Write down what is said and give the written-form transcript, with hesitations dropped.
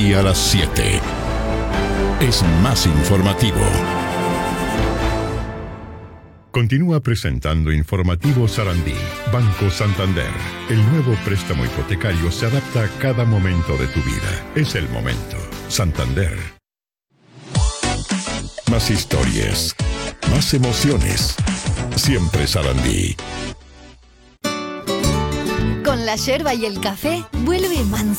Sarandí a las 7. Es más informativo. Continúa presentando Informativo Sarandí. Banco Santander. El nuevo préstamo hipotecario se adapta a cada momento de tu vida. Es el momento. Santander. Más historias. Más emociones. Siempre Sarandí. Con la yerba y el café, vuelve manzana.